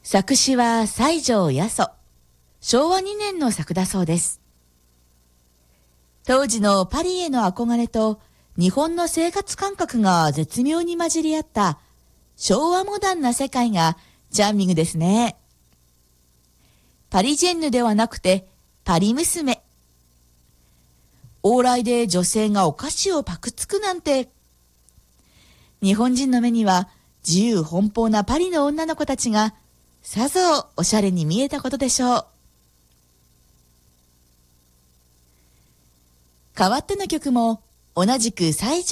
作詞は西条八十。昭和2年の作だそうです。当時のパリへの憧れと日本の生活感覚が絶妙に混じり合った昭和モダンな世界がチャーミングですね。パリジェンヌではなくてパリ娘。往来で女性がお菓子をパクつくなんて。日本人の目には自由奔放なパリの女の子たちがさぞおしゃれに見えたことでしょう。代わっての曲も同じく西条